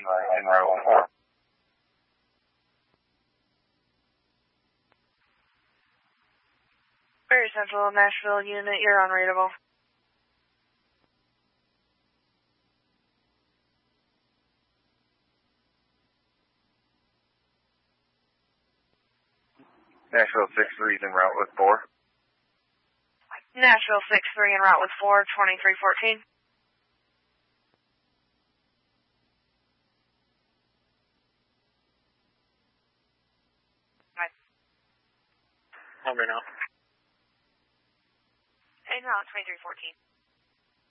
in route with 4. Very Central, Nashville unit, you're unreadable. Nashville 6-3 is en route with 4. Nashville 6-3 en route with 4, 2314. Bye. Number now. En route 2314.